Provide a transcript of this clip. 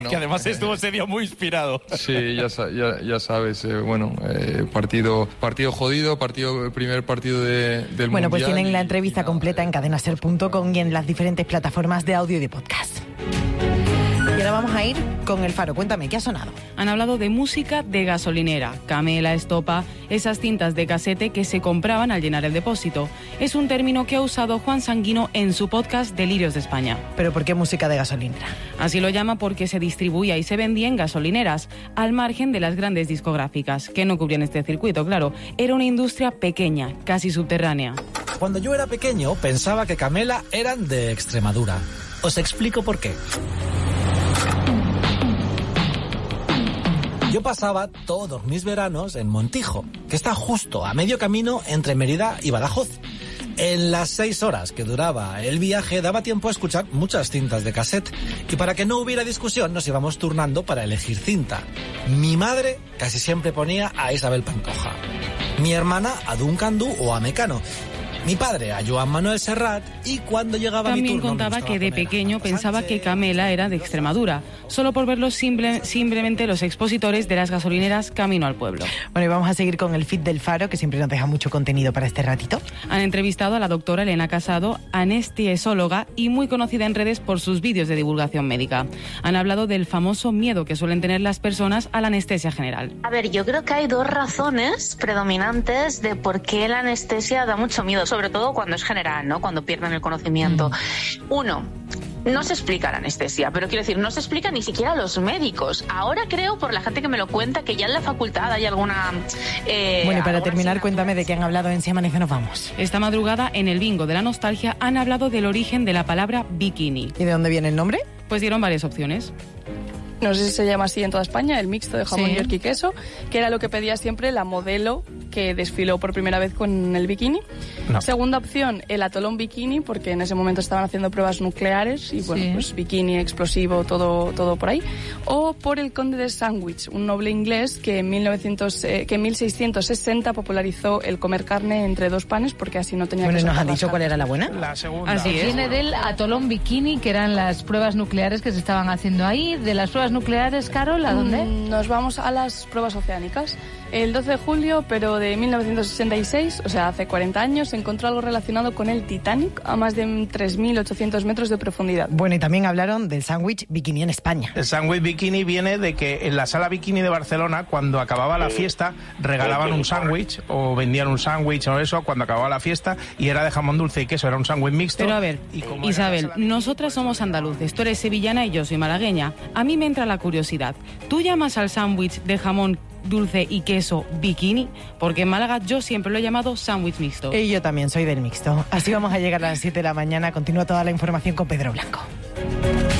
Que además estuvo ese día muy inspirado. Sí, ya sabes, partido jodido, primer partido del Mundial. Bueno, pues tienen la entrevista completa en cadenaser.com y en las diferentes plataformas de audio y de podcast. Y ahora vamos a ir con El Faro. Cuéntame, ¿qué ha sonado? Han hablado de música de gasolinera, camela, estopa, esas cintas de casete que se compraban al llenar el depósito. Es un término que ha usado Juan Sanguino en su podcast Delirios de España. ¿Pero por qué música de gasolinera? Así lo llama porque se distribuía y se vendía en gasolineras, al margen de las grandes discográficas, que no cubrían este circuito, claro. Era una industria pequeña, casi subterránea. Cuando yo era pequeño pensaba que camela eran de Extremadura. Os explico por qué. Yo pasaba todos mis veranos en Montijo, que está justo a medio camino entre Mérida y Badajoz. En las 6 horas que duraba el viaje daba tiempo a escuchar muchas cintas de cassette. Y para que no hubiera discusión nos íbamos turnando para elegir cinta. Mi madre casi siempre ponía a Isabel Pantoja. Mi hermana a Duncan Du o a Mecano. Mi padre a Joan Manuel Serrat y cuando llegaba mi turno... También contaba que de pequeño pensaba que camela era de Extremadura, solo por verlos simplemente los expositores de las gasolineras camino al pueblo. Bueno, y vamos a seguir con el feed del Faro, que siempre nos deja mucho contenido para este ratito. Han entrevistado a la doctora Elena Casado, anestesióloga y muy conocida en redes por sus vídeos de divulgación médica. Han hablado del famoso miedo que suelen tener las personas a la anestesia general. A ver, yo creo que hay 2 razones predominantes de por qué la anestesia da mucho miedo, sobre todo cuando es general, ¿no? Cuando pierden el conocimiento. Uno, no se explica la anestesia, pero quiero decir, no se explica ni siquiera a los médicos. Ahora creo, por la gente que me lo cuenta, que ya en la facultad hay alguna... bueno, y para terminar, cuéntame de qué han hablado en Si Amanece Nos Vamos. Esta madrugada, en el bingo de la nostalgia, han hablado del origen de la palabra bikini. ¿Y de dónde viene el nombre? Pues dieron varias opciones. No sé si se llama así en toda España, el mixto de jamón, york y queso, que era lo que pedía siempre la modelo que desfiló por primera vez con el bikini. No. Segunda opción, el atolón bikini, porque en ese momento estaban haciendo pruebas nucleares y bueno, pues bikini, explosivo, todo por ahí. O por el conde de Sandwich, un noble inglés que en 1660 popularizó el comer carne entre 2 panes porque así no tenía que... Bueno, ¿nos han dicho cuál era la buena? La segunda. Así es. Viene del atolón bikini, que eran las pruebas nucleares que se estaban haciendo ahí. De las pruebas nucleares, Carol, ¿a dónde? Nos vamos a las pruebas oceánicas. El 12 de julio, pero de 1966, o sea, hace 40 años, se encontró algo relacionado con el Titanic a más de 3.800 metros de profundidad. Bueno, y también hablaron del sándwich bikini en España. El sándwich bikini viene de que en la sala bikini de Barcelona, cuando acababa la fiesta, regalaban un sándwich o vendían un sándwich o eso cuando acababa la fiesta y era de jamón dulce y queso, era un sándwich mixto. Pero a ver, Isabel, nosotras somos andaluces, tú eres sevillana y yo soy malagueña. A mí me entra la curiosidad. ¿Tú llamas al sándwich de jamón dulce y queso bikini? Porque en Málaga yo siempre lo he llamado sándwich mixto. Y yo también soy del mixto. Así vamos a llegar a las 7 de la mañana. Continúa toda la información con Pedro Blanco.